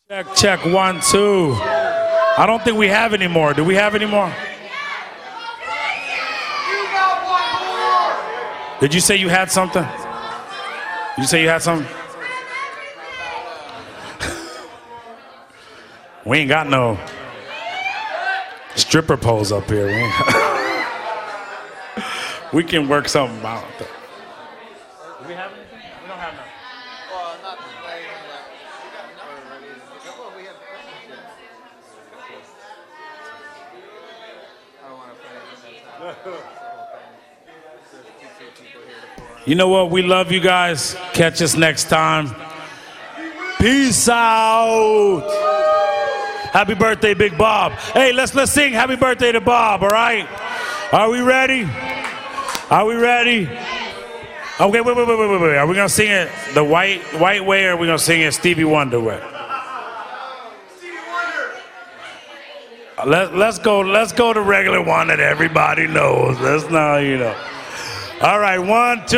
Check, check, 1, 2. I don't think we have any more. Do we have any more? Did you say you had something? Did you say you had something? We ain't got no stripper poles up here. We can work something out. Do we have anything? We don't have nothing. Well, not playing that. We have I don't want to play this. You know what? We love you guys. Catch us next time. Peace out. Happy birthday, Big Bob. Hey, let's sing happy birthday to Bob, all right? Are we ready? Are we ready? Okay, wait. Are we going to sing it the white way, or are we going to sing it Stevie Wonder way? Let's go the regular one that everybody knows. Let's know, you know. All right, 1, 2.